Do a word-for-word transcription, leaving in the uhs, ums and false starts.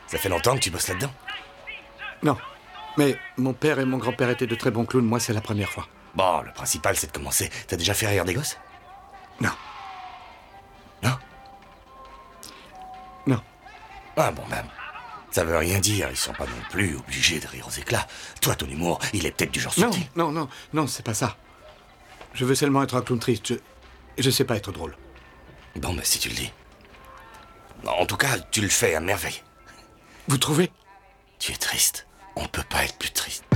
Ça fait longtemps que tu bosses là-dedans? Non. Mais mon père et mon grand-père étaient de très bons clowns. Moi, c'est la première fois. Bon, le principal, c'est de commencer. T'as déjà fait rire des gosses? Non. Non? Non. Ah bon, ben... ça veut rien dire. Ils sont pas non plus obligés de rire aux éclats. Toi, ton humour, il est peut-être du genre Non, subtil. non, non, non, c'est pas ça. Je veux seulement être un clown triste. Je... je sais pas être drôle. Bon, ben, si tu le dis. En tout cas, tu le fais à merveille. Vous trouvez? Tu es triste. On peut pas être plus triste.